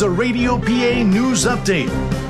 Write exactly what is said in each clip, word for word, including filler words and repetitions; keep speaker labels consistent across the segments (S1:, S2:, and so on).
S1: The Radio P A News Update.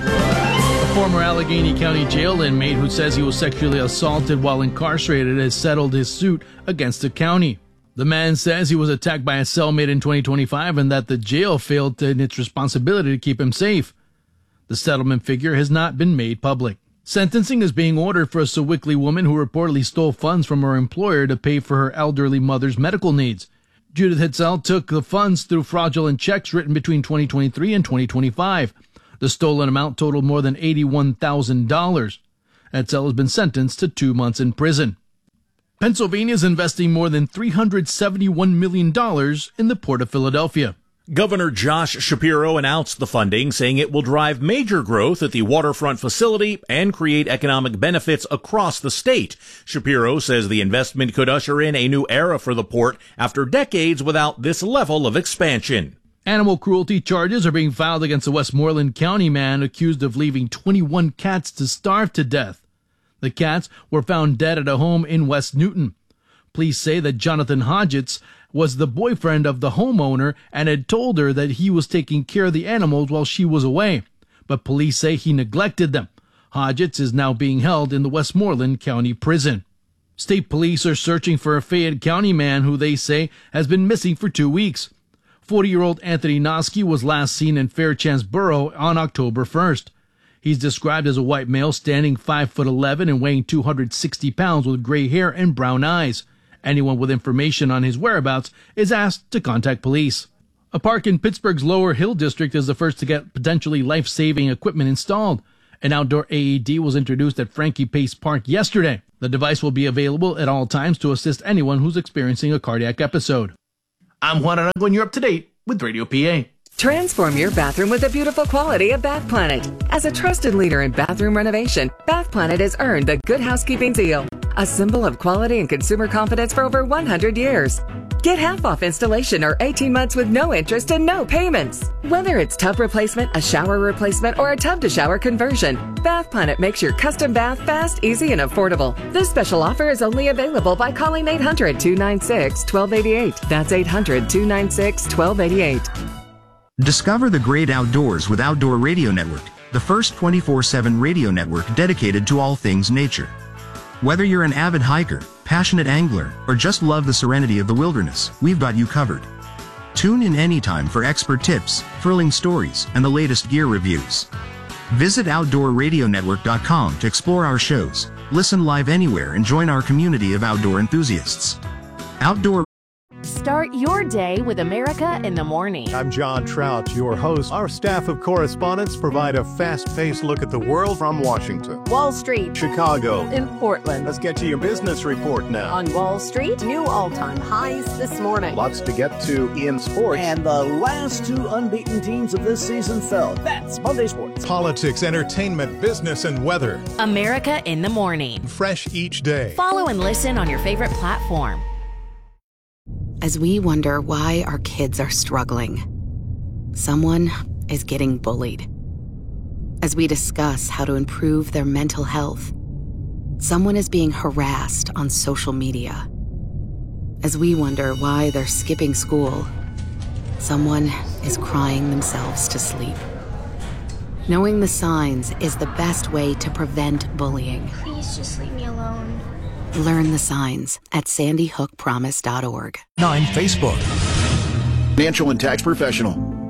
S2: A former Allegheny County jail inmate who says he was sexually assaulted while incarcerated has settled his suit against the county. The man says he was attacked by a cellmate in twenty twenty-five and that the jail failed in its responsibility to keep him safe. The settlement figure has not been made public. Sentencing is being ordered for a Sewickley woman who reportedly stole funds from her employer to pay for her elderly mother's medical needs. Judith Hetzel took the funds through fraudulent checks written between twenty twenty-three and twenty twenty-five. The stolen amount totaled more than eighty-one thousand dollars. Hetzel has been sentenced to two months in prison. Pennsylvania is investing more than three hundred seventy-one million dollars in the Port of Philadelphia.
S3: Governor Josh Shapiro announced the funding, saying it will drive major growth at the waterfront facility and create economic benefits across the state. Shapiro says the investment could usher in a new era for the port after decades without this level of expansion.
S2: Animal cruelty charges are being filed against a Westmoreland County man accused of leaving twenty-one cats to starve to death. The cats were found dead at a home in West Newton. Police say that Jonathan Hodgetts was the boyfriend of the homeowner and had told her that he was taking care of the animals while she was away. But police say he neglected them. Hodgetts is now being held in the Westmoreland County Prison. State police are searching for a Fayette County man who they say has been missing for two weeks. forty-year-old Anthony Noski was last seen in Fairchance Borough on October first. He's described as a white male standing five foot eleven and weighing two hundred sixty pounds with gray hair and brown eyes. Anyone with information on his whereabouts is asked to contact police. A park in Pittsburgh's Lower Hill District is the first to get potentially life-saving equipment installed. An outdoor A E D was introduced at Frankie Pace Park yesterday. The device will be available at all times to assist anyone who's experiencing a cardiac episode.
S1: I'm Juan Arango, and you're up to date with Radio P A.
S4: Transform your bathroom with the beautiful quality of Bath Planet. As a trusted leader in bathroom renovation, Bath Planet has earned the Good Housekeeping seal, a symbol of quality and consumer confidence for over one hundred years. Get half off installation or eighteen months with no interest and no payments. Whether it's tub replacement, a shower replacement, or a tub-to-shower conversion, Bath Planet makes your custom bath fast, easy, and affordable. This special offer is only available by calling eight hundred, two nine six, one two eight eight. That's eight hundred, two nine six, one two eight eight.
S5: Discover the great outdoors with Outdoor Radio Network, the first twenty-four seven radio network dedicated to all things nature. Whether you're an avid hiker, passionate angler, or just love the serenity of the wilderness, we've got you covered. Tune in anytime for expert tips, thrilling stories, and the latest gear reviews. Visit outdoor radio network dot com to explore our shows, listen live anywhere, and join our community of outdoor enthusiasts. Outdoor
S6: Start your day with America in the Morning.
S7: I'm John Trout, your host. Our staff of correspondents provide a fast-paced look at the world from Washington,
S6: Wall Street,
S7: Chicago,
S6: in Portland.
S7: Let's get to your business report now.
S6: On Wall Street, new all-time highs this morning.
S7: Lots to get to in sports.
S8: And the last two unbeaten teams of this season fell. That's Monday Sports.
S7: Politics, entertainment, business, and weather.
S6: America in the Morning.
S7: Fresh each day.
S6: Follow and listen on your favorite platform.
S9: As we wonder why our kids are struggling, someone is getting bullied. As we discuss how to improve their mental health, someone is being harassed on social media. As we wonder why they're skipping school, someone is crying themselves to sleep. Knowing the signs is the best way to prevent bullying.
S10: Please just leave me alone.
S9: Learn the signs at sandy hook promise dot org.
S11: Nine Facebook.
S12: Financial and tax professional.